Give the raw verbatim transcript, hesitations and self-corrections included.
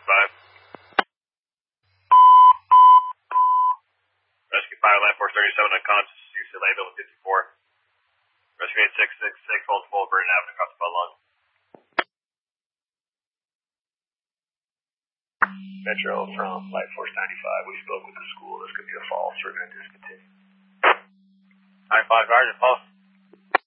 Rescue five. Rescue five, Land Force thirty-seven, unconscious, U C L A Building fifty-four. Rescue eight six six six, hold full, Vernon Avenue, across the front lawn. Metro from Light Force ninety-five, we spoke with the school. This could be a false. We're going to discontinue. nine five, Sergeant, false.